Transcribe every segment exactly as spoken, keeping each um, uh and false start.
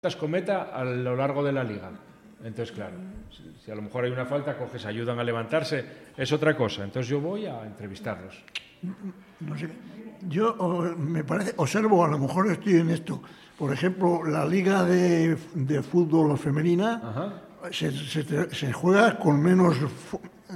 cometa a lo largo de la liga. Entonces, claro, si, si a lo mejor hay una falta, coges, ayudan a levantarse, es otra cosa. Entonces yo voy a entrevistarlos. No sé, yo me parece, observo, a lo mejor estoy en esto, por ejemplo, la liga de, de fútbol femenina se, se, se juega con menos fu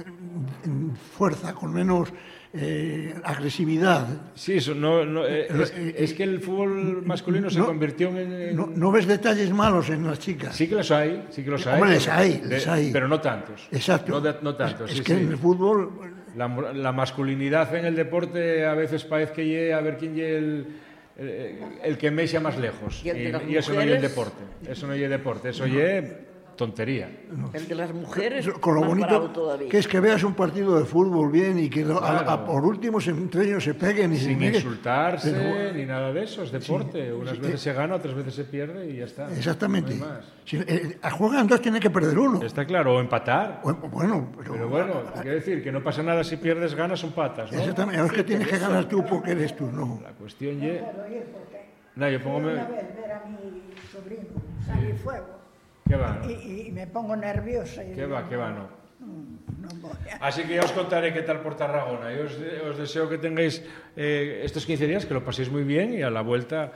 fuerza, con menos eh, agresividad. Sí, eso no, no eh, es, es que el fútbol masculino se no, convirtió en, en... No, no ves detalles malos en las chicas. Sí que los hay, sí que los hay. Hombre, les hay, les hay. Pero no tantos. Exacto. No, de, no tantos, es, sí, es que sí. en el fútbol... La, la masculinidad en el deporte a veces parece que llegue a ver quién llegue el, el, el que me echa más lejos. Y, el y, y eso no es el deporte. Eso no es el deporte, eso no. es tontería. No. El de las mujeres, con lo más bonito todavía. Que es que veas un partido de fútbol bien y que claro. a, a, por último se, entre ellos se peguen y sin se insultarse pero, ni nada de eso, es deporte. Sí, Unas sí, veces eh, se gana, otras veces se pierde y ya está. Exactamente. No hay más. Si eh, juegan dos, tiene que perder uno. Está claro, o empatar. O, bueno, pero, pero bueno, te quiero decir que no pasa nada si pierdes, ganas o empatas, ¿no? Exactamente, no es que tienes que ganar tú porque eres tú, no. La cuestión es... No, yo pongo... Una vez ver a mi sobrino salir sí. fuego. ¿Qué va, no? y, y me pongo nerviosa. Y ¿Qué digo, va, qué va, no? No, no voy a... Así que ya os contaré qué tal por Tarragona. Yo os, os deseo que tengáis eh, estos quince días, que lo paséis muy bien y a la vuelta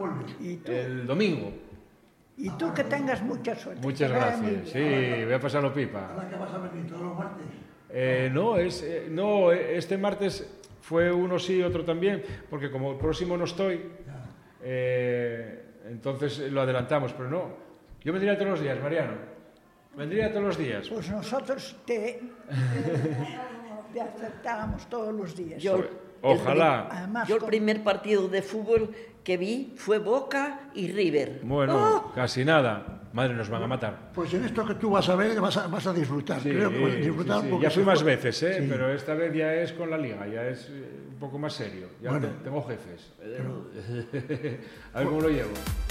el domingo. Y tú que tengas mucha suerte. Muchas gracias. Sí, voy a pasarlo pipa. ¿A la que vas a venir todos los martes? Eh, no, es, eh, no, este martes fue uno sí, otro también, porque como el próximo no estoy, eh, entonces lo adelantamos, pero no. Yo vendría todos los días, Mariano. Vendría todos los días. Pues nosotros te, te aceptábamos todos los días. Yo, Ojalá. El, Además, yo el primer partido de fútbol que vi fue Boca y River. Bueno, oh. casi nada. Madre, nos van a matar. Pues en esto que tú vas a ver vas a, vas a disfrutar. Sí, Creo que vas a disfrutar sí, sí. Ya fui más veces, ¿eh? Sí. Pero esta vez ya es con la Liga, ya es un poco más serio. Ya bueno. Tengo jefes. Pero... a ver cómo lo llevo.